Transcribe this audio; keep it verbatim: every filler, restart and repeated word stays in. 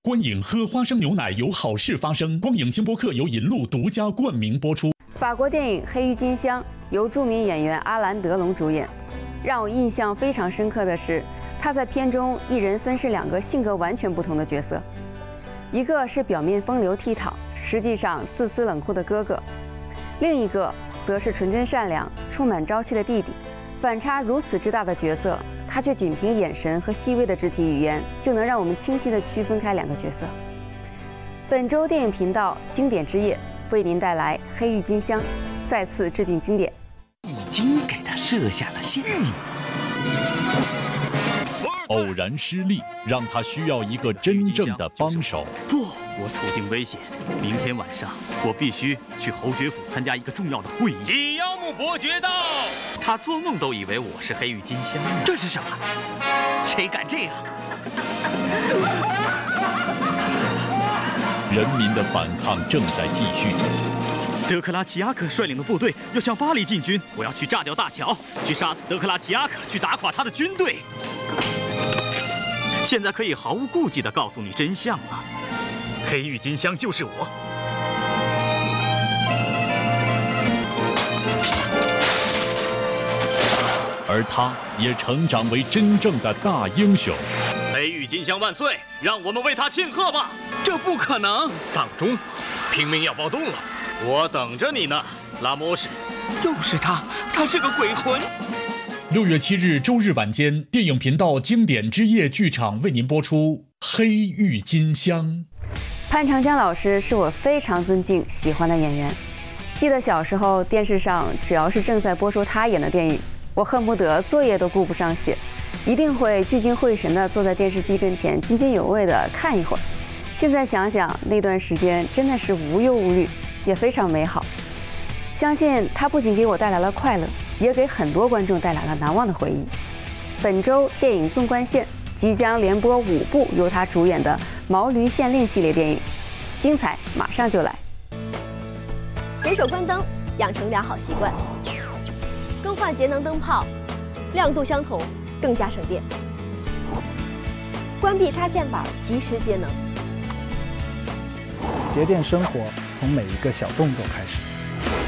观影喝花生牛奶有好事发生。光影新播客由银鹿独家冠名播出。 法国电影《黑郁金香》由著名演员阿兰·德龙主演。让我印象非常深刻的是，他在片中一人分饰两个性格完全不同的角色，一个是表面风流倜傥，实际上自私冷酷的哥哥，另一个则是纯真善良、充满朝气的弟弟。反差如此之大的角色，他却仅凭眼神和细微的肢体语言，就能让我们清晰地区分开两个角色。本周电影频道经典之夜为您带来《黑郁金香》，再次致敬经典。 已经给他设下了陷阱。 偶然失利，让他需要一个真正的帮手。 不，我处境危险，明天晚上我必须去侯爵府参加一个重要的会议。 几妖木伯爵到， 他做梦都以为我是黑郁金香。这是什么？谁敢这样？ 人民的反抗正在继续。 德克拉齐亚克率领的部队要向巴黎进军，我要去炸掉大桥，去杀死德克拉齐亚克，去打垮他的军队。现在可以毫无顾忌地告诉你真相了，黑郁金香就是我。 而他也成长为真正的大英雄。 黑郁金香万岁！让我们为他庆贺吧！这不可能！ 藏中，平民要暴动了，我等着你呢，拉莫什。 又是他，他是个鬼魂。 六月七日周日晚间，电影频道经典之夜剧场为您播出《黑郁金香》。 潘长江老师是我非常尊敬、喜欢的演员。记得小时候电视上只要是正在播出他演的电影，我恨不得作业都顾不上写，一定会聚精会神地坐在电视机跟前，津津有味地看一会儿。现在想想，那段时间真的是无忧无虑，也非常美好。相信它不仅给我带来了快乐，也给很多观众带来了难忘的回忆。本周电影纵贯线即将连播五部由他主演的《毛驴县令》系列电影，精彩马上就来。 随手关灯，养成良好习惯。更换节能灯泡，亮度相同，更加省电。关闭插线板，及时节能。 节电生活从每一个小动作开始。